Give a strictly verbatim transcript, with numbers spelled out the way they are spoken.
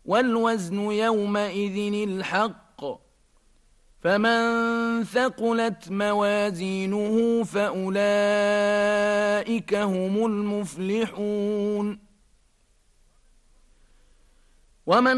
والوزن يومئذ الحق فمن ثقلت موازينه فأولئك هم المفلحون ومن